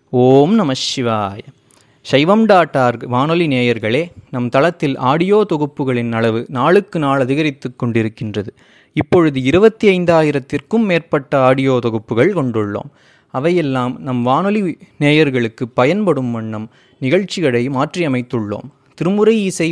ஓம் நம சிவாய. சைவம்.org வானொலி நேயர்களே, நம் தளத்தில் ஆடியோ தொகுப்புகளின் அளவு நாளுக்கு நாள் அதிகரித்து கொண்டிருக்கின்றது. இப்பொழுது 25,000த்திற்கும் மேற்பட்ட ஆடியோ தொகுப்புகள் கொண்டுள்ளோம். அவையெல்லாம் நம் வானொலி நேயர்களுக்கு பயன்படும் வண்ணம் நிகழ்ச்சிகளை மாற்றியமைத்துள்ளோம். திருமுறை இசை